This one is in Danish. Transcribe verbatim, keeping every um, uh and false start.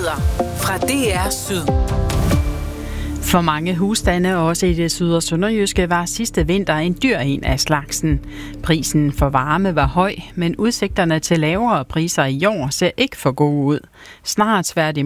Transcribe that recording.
Nyheder fra D R Syd. For mange husstande, også i det syd- og sønderjyske, var sidste vinter en dyr en af slagsen. Prisen for varme var høj, men udsigterne til lavere priser i år ser ikke for gode ud. Snarere tværtimod.